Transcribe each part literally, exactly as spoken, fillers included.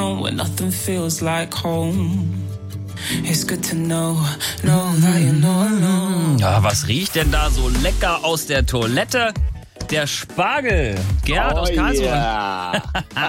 alone when nothing feels like home. It's good to know, know that you're not alone. Ja, was riecht denn da so lecker aus der Toilette? Der Spargel. Gerd oh aus Karlsruhe. Yeah.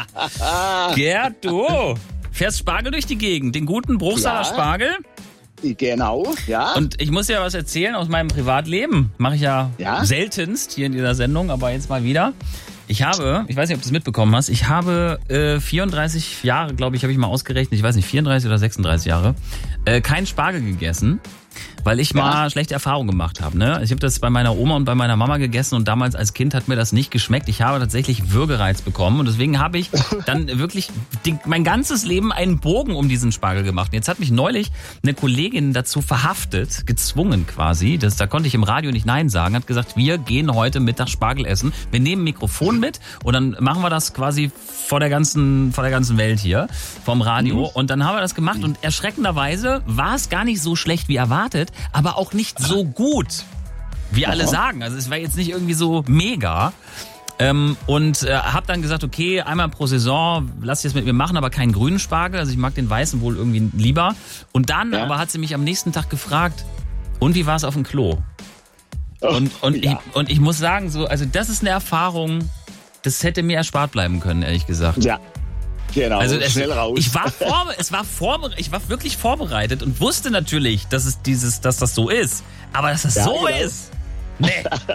Gerd, du fährst Spargel durch die Gegend. Den guten Bruchsaler Ja. Spargel. Genau, ja. Und ich muss ja was erzählen aus meinem Privatleben. Mache ich ja, Ja? seltenst hier in dieser Sendung, aber jetzt mal wieder. Ich habe, ich weiß nicht, ob du es mitbekommen hast, ich habe äh, vierunddreißig Jahre, glaube ich, habe ich mal ausgerechnet, ich weiß nicht, vierunddreißig oder sechsunddreißig Jahre, äh, keinen Spargel gegessen, weil ich mal Ja. schlechte Erfahrungen gemacht habe. Ne? Ich habe das bei meiner Oma und bei meiner Mama gegessen und damals als Kind hat mir das nicht geschmeckt. Ich habe tatsächlich Würgereiz bekommen und deswegen habe ich dann wirklich die, mein ganzes Leben einen Bogen um diesen Spargel gemacht. Und jetzt hat mich neulich eine Kollegin dazu verhaftet, gezwungen quasi, das, da konnte ich im Radio nicht Nein sagen, hat gesagt, wir gehen heute Mittag Spargel essen. Wir nehmen ein Mikrofon mit und dann machen wir das quasi vor der ganzen, vor der ganzen Welt hier, vom Radio. Mhm. Und dann haben wir das gemacht und erschreckenderweise war es gar nicht so schlecht wie erwartet, aber auch nicht so gut, wie alle sagen. Also es war jetzt nicht irgendwie so mega. Ähm, und äh, habe dann gesagt, okay, einmal pro Saison lass ich das mit mir machen, aber keinen grünen Spargel. Also ich mag den weißen wohl irgendwie lieber. Und dann Ja. aber hat sie mich am nächsten Tag gefragt, und wie war es auf dem Klo? Und, und, ja. ich, und ich muss sagen, so, also das ist eine Erfahrung, das hätte mir erspart bleiben können, ehrlich gesagt. Ja, genau, Also es, schnell raus. ich war vor, es war vor, ich war wirklich vorbereitet und wusste natürlich, dass es dieses, dass das so ist. Aber dass das Ja, so genau. ist, nee.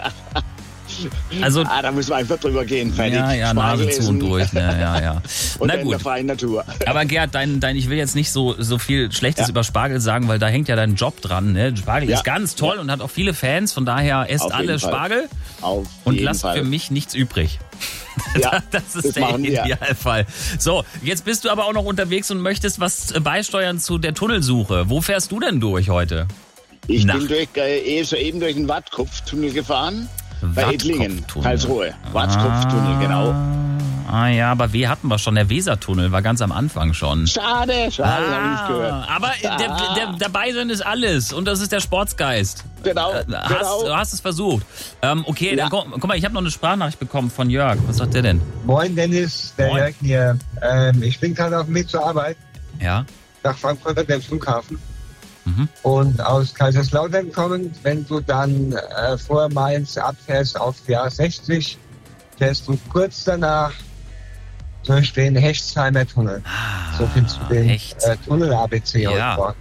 Also ah, da müssen wir einfach drüber gehen, fertig. ja, ja, Spargel Nase zu und essen. durch, ne, ja, ja. Und Na dann in der gut. freien Natur. Aber Gerd, dein, dein, ich will jetzt nicht so, so viel Schlechtes Ja. über Spargel sagen, weil da hängt ja dein Job dran. Ne? Spargel Ja. ist ganz toll und hat auch viele Fans, von daher esst Auf jeden alle Fall. Spargel Auf und jeden lasst Fall. für mich nichts übrig. Ja, das ist das der machen wir. Idealfall. So, jetzt bist du aber auch noch unterwegs und möchtest was beisteuern zu der Tunnelsuche. Wo fährst du denn durch heute? Ich Nacht. bin durch, äh, eh soeben durch den Wattkopftunnel gefahren. Bei Ettlingen, Wattkopftunnel. Karlsruhe. Wattkopftunnel, genau. Ah ja, aber W hatten wir schon. Der Wesertunnel war ganz am Anfang schon. Schade, schade, hab ich nicht gehört. Aber der, der, dabei sein ist alles und das ist der Sportsgeist. Genau, Äh, genau. Hast, du hast es versucht. Ähm, okay, Ja. dann guck, guck mal, ich habe noch eine Sprachnachricht bekommen von Jörg. Was sagt der denn? Moin Dennis, der Moin. Jörg hier. Ähm, ich bin gerade auf dem Weg zur Arbeit Ja. nach Frankfurt an den Flughafen. Mhm. Und aus Kaiserslautern kommend, wenn du dann äh, vor Mainz abfährst auf die A sechzig, fährst du kurz danach durch den Hechtsheimer Tunnel. Ah, So viel zu dem Hecht. äh, Tunnel-A B C Ja. heute Morgen.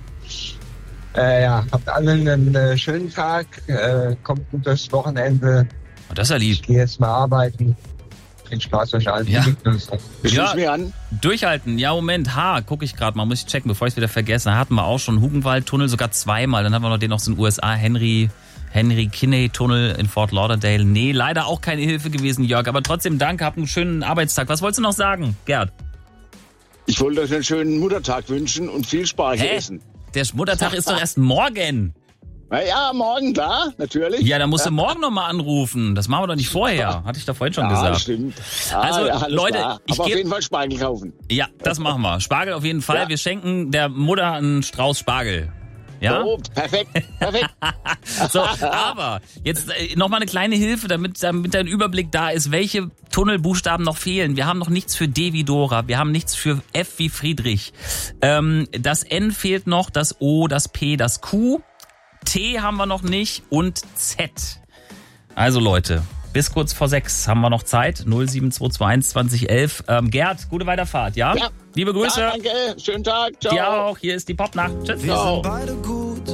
Äh, ja, habt alle einen äh, schönen Tag, äh, kommt gut durchs Wochenende. Oh, das ist ja lieb. Ich gehe jetzt mal arbeiten. Viel Spaß euch allen. Ja. Ich Ja. schließe mich an. Durchhalten. Ja, Moment. H, gucke ich gerade mal. Muss ich checken, bevor ich es wieder vergesse. Da hatten wir auch schon Hugenwald-Tunnel, sogar zweimal. Dann haben wir noch den aus den U S A, Henry... Henry Kinney-Tunnel in Fort Lauderdale. Nee, leider auch keine Hilfe gewesen, Jörg. Aber trotzdem danke, hab einen schönen Arbeitstag. Was wolltest du noch sagen, Gerd? Ich wollte euch einen schönen Muttertag wünschen und viel Spargel Hä? essen. Der Muttertag ist doch erst morgen. Na ja, morgen, klar, natürlich. Ja, dann musst du morgen nochmal anrufen. Das machen wir doch nicht vorher. Hatte ich doch vorhin schon ja, gesagt. stimmt. Ja, Also, ja, alles Leute, klar. ich Aber auf geb- jeden Fall Spargel kaufen. Ja, das machen wir. Spargel auf jeden Fall. Ja. Wir schenken der Mutter einen Strauß Spargel. Ja? Oh, perfekt, perfekt. So, aber jetzt äh, nochmal eine kleine Hilfe, damit, damit ein Überblick da ist, welche Tunnelbuchstaben noch fehlen. Wir haben noch nichts für D wie Dora, wir haben nichts für F wie Friedrich. Ähm, das N fehlt noch, das O, das P, das Q, T haben wir noch nicht und Z. Also Leute, bis kurz vor sechs haben wir noch Zeit. null sieben zwei zwei eins zwanzig elf. Ähm, Gerd, gute Weiterfahrt, ja? Ja. Liebe Grüße. Ja, danke, schönen Tag, ciao. Dir auch. Hier ist die Popnacht. Tschüss. Wir sind beide gut.